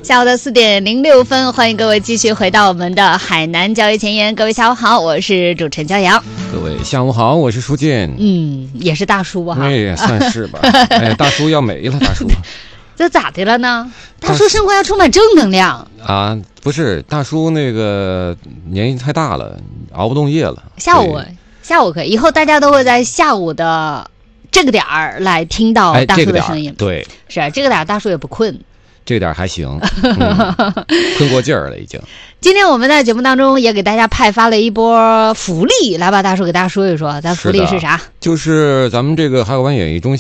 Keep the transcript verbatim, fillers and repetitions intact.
下午的四点零六分，欢迎各位继续回到我们的海南教育前沿。各位下午好，我是主持人骄阳。 各位下午好，我是舒健。 嗯，也是大叔啊。 哎呀，算是吧。哎，大叔要没了，大叔。 这咋的了呢？大叔生活要充满正能量啊！不是，大叔那个年纪太大了，熬不动夜了。 下午，下午可以，以后大家都会在下午的这个点儿来听到大叔的声音。 哎这个、对， 是这个点儿，大叔也不困。 这点还行、嗯，困过劲儿了已经。 今天我们在节目当中也给大家派发了一波福利，来吧，大叔给大家说一说，咱福利是啥？ 就是咱们这个海口湾演艺中心